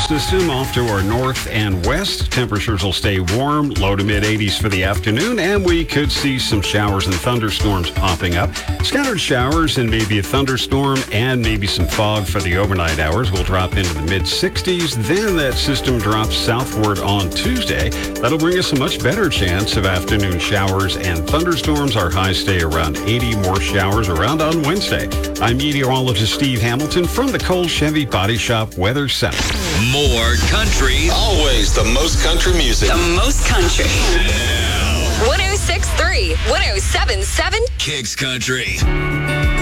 system off to our north and west. Temperatures will stay warm, low to mid 80s for the afternoon, and we could see some showers and thunderstorms popping up. Scattered showers and maybe a thunderstorm and maybe some fog for the overnight hours. We'll drop into the mid 60s. Then that system drops southward on Tuesday. That'll bring us a much better chance of afternoon showers and thunderstorms. Our highs stay around 80, more showers around on Wednesday. I'm meteorologist Steve Hamilton from the Cole Chevy Body Shop Weather Center. More country. Always the most country music. The most country. Now. 106.3, 107.7. Kicks Country.